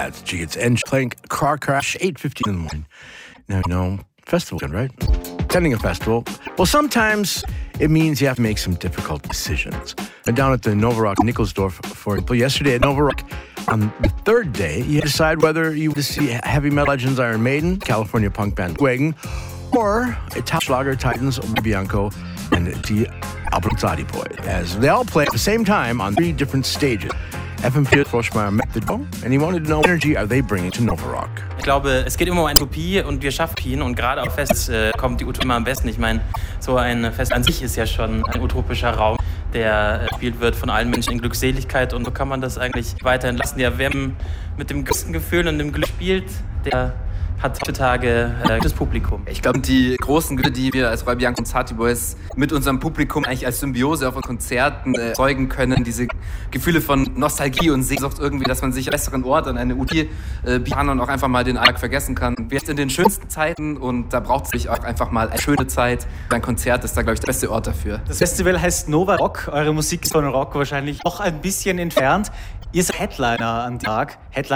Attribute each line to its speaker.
Speaker 1: that. Gee, it's Engine playing Car Crash, 8:15 in the morning. Now, you know, festival, right? Attending a festival. Well, sometimes it means you have to make some difficult decisions. And down at the Novarock Nickelsdorf, for example, yesterday at Novarock, on the third day, you decide whether you want to see heavy metal legends Iron Maiden, California punk band Wagon, or Italian Schlager Titans Bianco and the Abruzzati Boys, as they all play at the same time on 3 different stages. FMP Froschmeier met the show, and he wanted to know what energy are they bringing to Novarock.
Speaker 2: Ich glaube, es geht immer um eine Utopie und wir schaffen Utopien und gerade auf Fests kommt die Utopie immer am besten. Ich meine, so ein Fest an sich ist ja schon ein utopischer Raum, der gespielt wird von allen Menschen in Glückseligkeit und so kann man das eigentlich weiterhin lassen. Ja, wer mit dem größten Gefühl und dem Glück spielt, der hat heutzutage das Publikum.
Speaker 3: Ich glaube, die großen Güte, die wir als Bianco und Zati Boys mit unserem Publikum eigentlich als Symbiose auf unseren Konzerten erzeugen können, diese Gefühle von Nostalgie und Sehnsucht irgendwie, dass man sich an einen besseren Ort, an eine Utopie bieten kann und auch einfach mal den Alltag vergessen kann. Wir sind in den schönsten Zeiten und da braucht es sich auch einfach mal eine schöne Zeit. Ein Konzert ist da, glaube ich, der beste Ort dafür.
Speaker 4: Das Festival heißt Novarock. Eure Musik ist von Rock wahrscheinlich noch ein bisschen entfernt. Ihr seid Headliner am Tag. Headliner